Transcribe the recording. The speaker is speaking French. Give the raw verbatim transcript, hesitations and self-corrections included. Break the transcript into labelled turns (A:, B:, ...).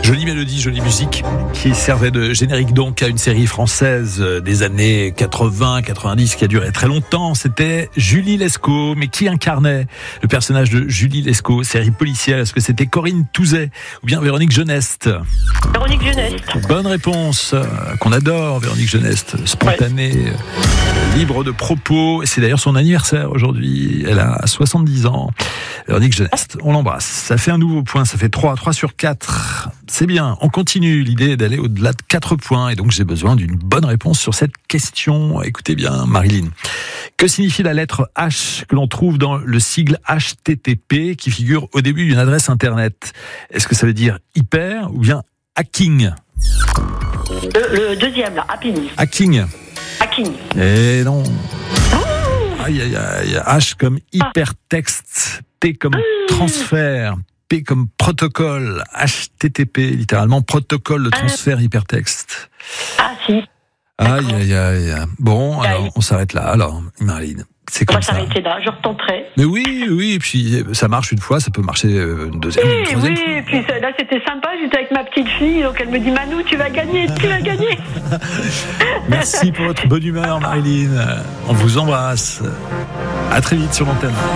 A: Jolie mélodie, jolie musique qui servait de générique donc à une série française des années quatre-vingts quatre-vingt-dix qui a duré très longtemps. C'était Julie Lescaut. Mais qui incarnait le personnage de Julie Lescaut, série policière? Est-ce que c'était Corinne Touzet ou bien Véronique Jeuneste?
B: Véronique Jeuneste.
A: Bonne réponse, euh, qu'on adore, Véronique Jeuneste, spontanée, ouais. euh, libre de propos. Et c'est d'ailleurs son anniversaire aujourd'hui. Elle a soixante-dix ans. Véronique Jeuneste, on l'embrasse. Ça fait un nouveau point, ça fait trois, trois sur quatre. C'est bien, on continue. L'idée est d'aller au-delà de quatre points. Et donc, j'ai besoin d'une bonne réponse sur cette question. Écoutez bien, Marilyn. Que signifie la lettre H que l'on trouve dans le sigle H T T P qui figure au début d'une adresse Internet? Est-ce que ça veut dire hyper ou bien hacking?
B: Le, le deuxième, là, hacking.
A: Hacking.
B: Hacking.
A: Eh non. Aïe, aïe, aïe. H comme hypertexte, T comme transfert, P comme protocole, H T T P, littéralement protocole de transfert hypertexte.
B: Ah si.
A: Aïe, aïe, aïe. Bon, alors, on s'arrête là, alors, Marilyn. C'est comme ça.
B: On va s'arrêter là, je retenterai.
A: Mais oui, oui, et puis ça marche une fois, ça peut marcher une deuxième,
B: oui,
A: une troisième
B: oui,
A: fois.
B: et puis là c'était sympa, j'étais avec ma petite fille, donc elle me dit Manou, tu vas gagner, tu vas gagner.
A: Merci pour votre bonne humeur, Marilyn. On vous embrasse. À très vite sur l'antenne.